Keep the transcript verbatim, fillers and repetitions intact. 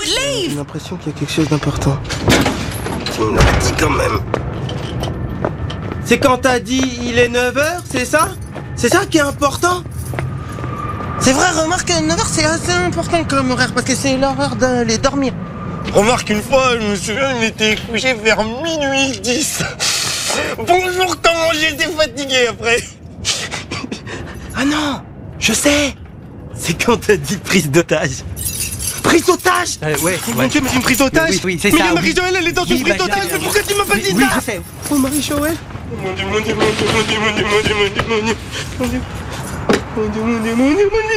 Leave! J'ai l'impression qu'il y a quelque chose d'important. Tu me l'as dit quand même. C'est quand t'as dit il est neuf heures, c'est ça? C'est ça qui est important? C'est vrai, remarque, neuf heures c'est assez important comme horaire parce que c'est l'heure d'aller dormir. Remarque, une fois, je me souviens, il était couché vers minuit dix. Bonjour, comment j'étais fatigué après. Ah non, je sais. C'est quand t'as dit prise d'otage. Prise d'otage euh, Ouais, oh ouais. Mon Dieu, mais une prise d'otage. Oui, oui, c'est mais ça. Mais Marie-Joëlle, elle est dans oui, une prise bah, d'otage. j'ai- Mais pourquoi tu m'as pas dit oui, ça? je sais. Oh, Marie-Joëlle. Mon Dieu, mon Dieu, mon Dieu, mon Dieu, mon Dieu, mon Dieu, mon Dieu, mon Dieu, mon Dieu, mon Dieu, mon Dieu, mon Dieu, mon Dieu, mon Dieu.